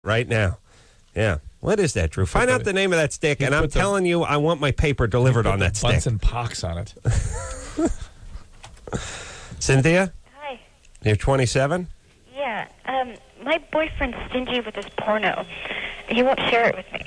right now. Yeah. What is that, Drew? Find out the name of that stick, and I'm telling you, I want my paper delivered on that stick. Bunsen pox on it. Cynthia? Hi. You're 27? Yeah. My boyfriend's stingy with his porno. He won't share it with me.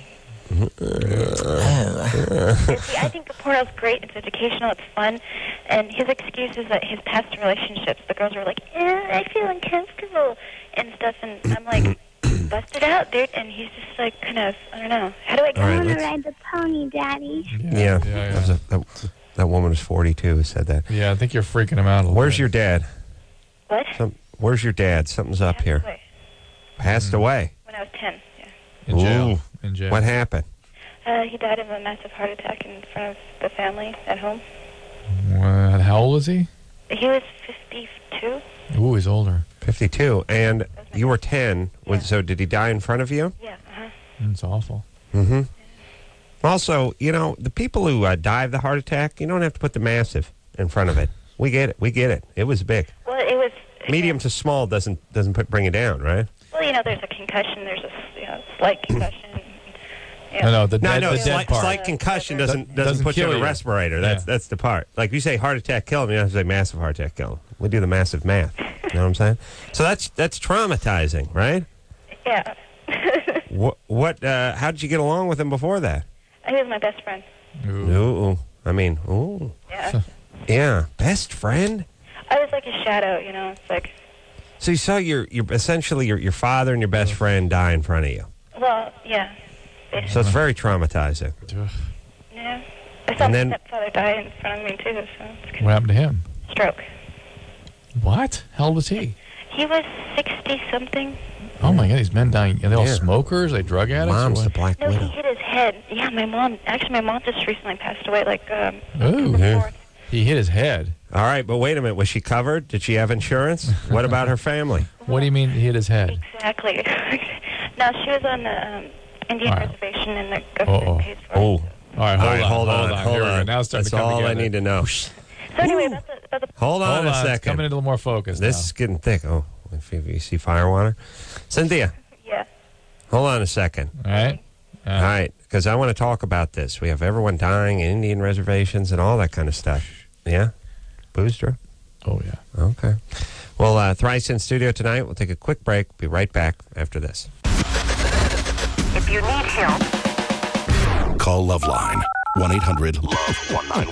See, I think the porno's great. It's educational. It's fun. And his excuse is that his past relationships, the girls were like, I feel uncomfortable and stuff. And I'm like, bust it out, dude. And he's just like, kind of, I don't know. How do I go? I want to ride the pony, Daddy. Yeah. That woman was 42 who said that. Yeah, I think you're freaking him out a little Where's bit. your dad? What? Where's your dad? Something's up here. Away. Passed away. When I was 10, yeah. In jail. Ooh. In jail. What happened? He died of a massive heart attack in front of the family at home. How old was he? He was 52. Ooh, he's older. 52. And you were 10. Yeah. So did he die in front of you? Yeah, That's awful. Mm-hmm. Also, you know, the people who die of the heart attack, you don't have to put the massive in front of it. We get it. We get it. It was big. Well, it was... Medium to small doesn't bring it down, right? Well, you know, there's a concussion. There's a slight concussion. No, the dead slight, part. Slight concussion doesn't put you kill on a you. respirator. That's the part. Like you say heart attack kill him, you don't have to say massive heart attack kill him. We do the massive math. You know what I'm saying? So that's traumatizing, right? Yeah. How did you get along with him before that? He was my best friend. Ooh. I mean, ooh. Yeah. Yeah. Best friend? I was like a shadow, you know. It's like... So you saw your essentially your father and your best friend die in front of you. Well, yeah. So it's very traumatizing. Yeah. I saw my stepfather die in front of me, too. So it's What happened to him? Stroke. What? How old was he? He was 60-something. Oh, my God. These men dying. Are they all smokers? Are they drug addicts? Mom's the Black No, Widow. he hit his head. Yeah, my mom just recently passed away, like, Ooh. before. He hit his head. All right, but wait a minute. Was she covered? Did she have insurance? What about her family? What do you mean he hit his head? Exactly. No, she was on the Indian reservation, and the government pays for it. All right, hold on. Hold on. Now it's starting That's to come all together. I need to know. So anyway, about the Hold on a It's second. coming into a little more focus This now. is getting thick. Oh, if you see firewater. Cynthia. Yeah. Hold on a second. All right. All right, because I want to talk about this. We have everyone dying in Indian reservations and all that kind of stuff. Yeah? Booster? Oh, yeah. Okay. Well, Thrice in studio tonight. We'll take a quick break. Be right back after this. If you need help, call Loveline 1-800-LOVE-191.